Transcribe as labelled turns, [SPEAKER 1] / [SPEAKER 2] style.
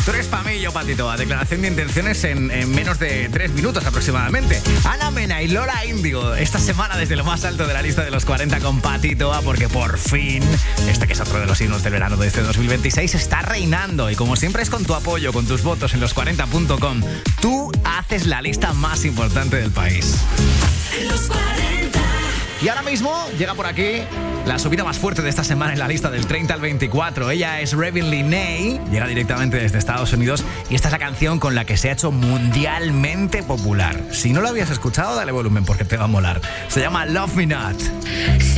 [SPEAKER 1] Tú eres Pamillo, Patito, a declaración de intenciones en menos de 3 minutos aproximadamente. Ana Mena y Lola Índigo, esta semana desde lo más alto de la lista de los 40 con Patito A, porque por fin, este que es otro de los himnos del verano de este 2026, está reinando. Y como siempre es con tu apoyo, con tus votos en los40.com. Tú haces la lista más importante del país.
[SPEAKER 2] Los 40.
[SPEAKER 1] Y ahora mismo llega por aquí la subida más fuerte de esta semana en la lista del 30 al 24. Ella es Raven Leigh, llega directamente desde Estados Unidos y esta es la canción con la que se ha hecho mundialmente popular. Si no lo habías escuchado, dale volumen porque te va a molar. Se llama Love Me Not.